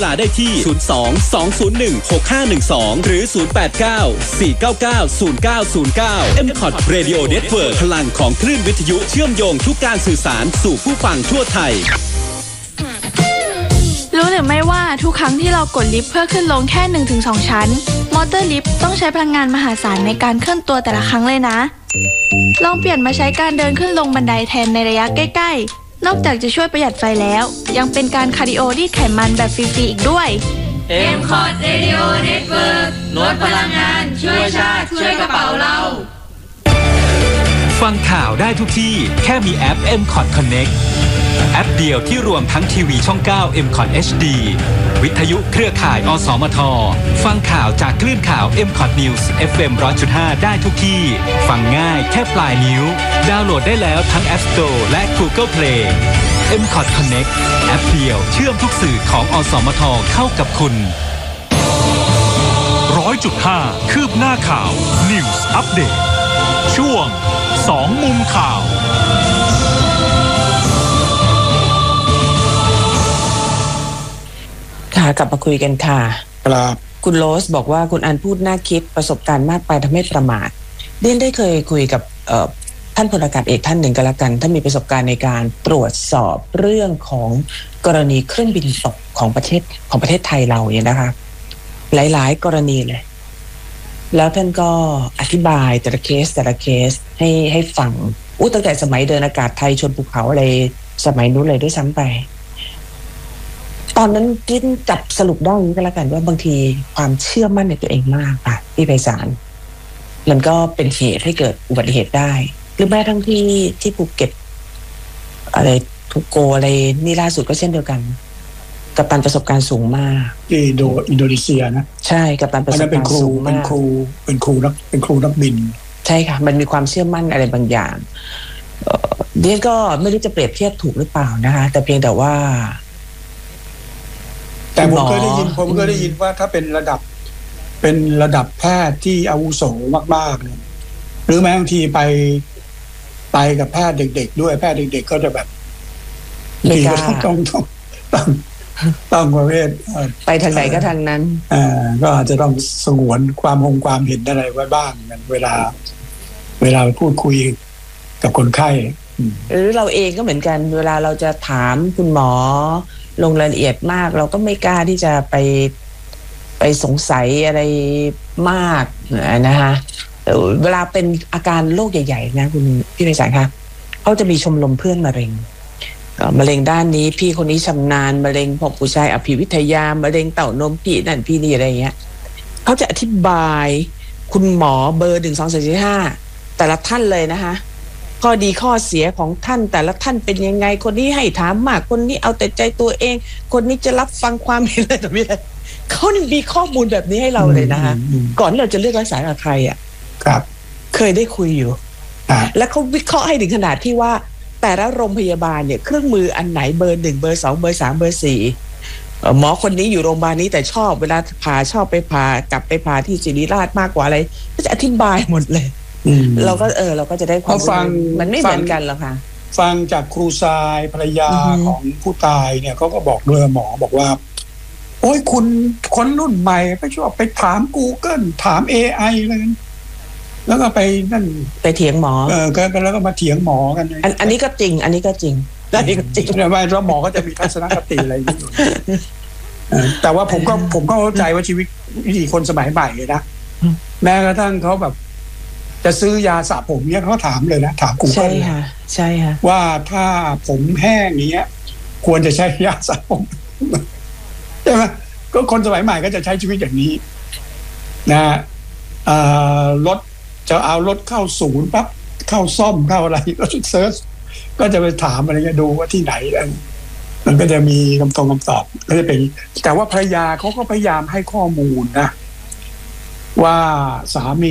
ได้ที่ 02-201-6512 หรือ 089-499-0909 MCOT Radio Network พลังของคลื่นวิทยุเชื่อมโยงทุกการสื่อสารสู่ผู้ฟังทั่วไทยรู้หรือไม่ว่าทุกครั้งที่เรากดลิฟต์เพื่อขึ้นลงแค่ 1-2 ชั้นมอเตอร์ลิฟต์ต้องใช้พลังงานมหาศาลในการเคลื่อนตัวแต่ละครั้งเลยนะลองเปลี่ยนมาใช้การเดินขึ้นลงบันไดแทนในระยะใกล้ๆนอกจากจะช่วยประหยัดไฟแล้วยังเป็นการคาร์ดิโอรีดไขมันแบบฟรีๆอีกด้วย MCOT Radio Network ลดพลังงานช่วยชาติช่วยกระเป๋าเราฟังข่าวได้ทุกที่แค่มีแอป MCOT Connect แอปเดียวที่รวมทั้งทีวีช่อง 9 MCOT HD วิทยุเครือข่ายอสมทฟังข่าวจากคลื่นข่าว MCOT News FM 100.5 ได้ทุกที่ฟังง่ายแค่ปลายนิ้วดาวน์โหลดได้แล้วทั้ง App Store และ Google Play MCOT Connect แอปเดียวเชื่อมทุกสื่อของอสมทเข้ากับคุณ 100.5 คืบหน้าข่าว News Update ช่วง2มุมข่าวค่ะกลับมาคุยกันค่ะครับคุณโรสบอกว่าคุณอันพูดน่าคิดประสบการณ์มากไปทำให้ประมาทเดียนได้เคยคุยกับท่านพลอากาศเอกท่านหนึ่งก็แล้วกันท่านมีประสบการณ์ในการตรวจสอบเรื่องของกรณีเครื่องบินตกของประเทศไทยเราเนี่ยนะคะหลายๆกรณีเลยแล้วท่านก็อธิบายแต่ละเคสให้ฟังตั้งแต่สมัยเดินอากาศไทยชนภูเขาอะไรสมัยนู้นเลยด้วยซ้ำไปตอนนั้นกินจับสรุปได้นี้ก็แล้วกันว่าบางทีความเชื่อมั่นในตัวเองมากค่ะพี่ไพศาลมันก็เป็นเหตุให้เกิดอุบัติเหตุได้หรือแม้ทั้งที่ภูเก็ตอะไรทุกโกอะไรนี่ล่าสุดก็เช่นเดียวกันกัปตันประสบการณ์สูงมากอินโดนีเซียนะใช่กัปตันประสบการณ์สูงมากเป็นครูนักบินใช่ค่ะมันมีความเชื่อมั่นอะไรบางอย่างเดียก็ไม่รู้จะเปรียบเทียบถูกหรือเปล่านะคะแต่เพียงแต่ว่าแต่ผมเคยได้ยินว่าถ้าเป็นระดับแพทย์ที่อาวุโสมากๆเนี่ยหรือแม้บางทีไปกับแพทย์เด็กๆด้วยแพทย์เด็กๆก็จะแบบต้องประเภทไปทางไหนก็ทางนั้นก็อาจจะต้องสงวนความเห็นอะไรไว้บ้างเวลาพูดคุยกับคนไข้หรือเราเองก็เหมือนกันเวลาเราจะถามคุณหมอลงรายละเอียดมากเราก็ไม่กล้าที่จะไปสงสัยอะไรมากนะคะเวลาเป็นอาการโรคใหญ่ๆนะคุณพี่ไพศาลคะเขาจะมีชมรมเพื่อนมะเร็งด้านนี้พี่คนนี้ชำนาญมะเร็งพวกผู้ชายอภิวิทยามะเร็งเต้านมพี่นั่นพี่นี่อะไรเงี้ยเขาจะอธิบายคุณหมอเบอร์1 2 3 4 5แต่ละท่านเลยนะคะข้อดีข้อเสียของท่านแต่ละท่านเป็นยังไงคนนี้ให้ถามมากคนนี้เอาแต่ใจตัวเองคนนี้จะรับฟังความเห็นอะไรต่อไปเขามีข้อมูลแบบนี้ให้เราเลยนะคะก่อนที่เราจะเลือกรักษากับใครอ่ะครับเคยได้คุยอยู่แล้วเขาวิเคราะห์ให้ถึงขนาดที่ว่าแต่ละโรงพยาบาลเนี่ยเครื่องมืออันไหนเบอร์1เบอร์2เบอร์3เบอร์4หมอคนนี้อยู่โรงพยาบาลนี้แต่ชอบเวลาผ่าชอบไปผ่ากลับไปผ่าที่ศิริราชมากกว่าอะไรก็จะอธิบายหมดเลยเราก็จะได้ความฟังมันไม่เหมือนกันหรอกค่ะฟังจากครูทรายภรรยาของผู้ตายเนี่ยเขาก็บอกด้วยหมอบอกว่าโอ้ยคุณคนรุ่นใหม่ไปชอบไปถาม Google ถาม AI เลยแล้วก็ไปนั่นไปเถียงหมอก็แล้วก็มาเถียงหมอกันอันนี้ก็จริงแต่ว่าแล้วหมอก็จะมีทัศนคติอะไรอยู่แต่ว่าผมก็เข้าใจว่าชีวิตวิถีคนสมัยใหม่นะแม้กระทั่งเขาแบบจะซื้อยาสระผมเนี่ยเขาถามเลยนะถาม Google ใช่ค่ะว่าถ้าผมแห้งอย่างเงี้ยควรจะใช้ยาสระผมใช่ไหมก็คนสมัยใหม่ก็จะใช้ชีวิตอย่างนี้นะรถจะเอารถเข้าศูนย์ปั๊บเข้าซ่อมเข้าอะไรก็เซิร์ชก็จะไปถามอะไรเงี้ยดูว่าที่ไหนมันก็จะมีคำตอบก็จะเป็นแต่ว่าภรรยาเขาก็พยายามให้ข้อมูลนะว่าสามี